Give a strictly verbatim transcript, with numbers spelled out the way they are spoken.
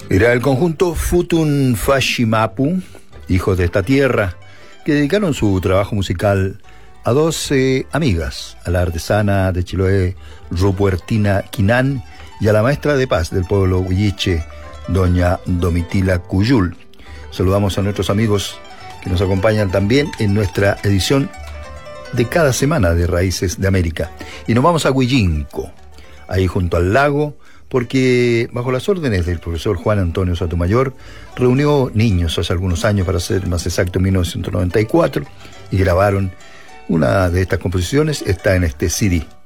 Era el conjunto Futun Fashimapu, hijos de esta tierra, que dedicaron su trabajo musical a dos eh, amigas, a la artesana de Chiloé, Rupuertina Quinan, y a la maestra de paz del pueblo huilliche, doña Domitila Cuyul. Saludamos a nuestros amigos que nos acompañan también en nuestra edición de cada semana de Raíces de América. Y nos vamos a Huillinco, ahí junto al lago, porque bajo las órdenes del profesor Juan Antonio Sotomayor, reunió niños hace algunos años, para ser más exacto, en mil novecientos noventa y cuatro, y grabaron una de estas composiciones. Está en este C D.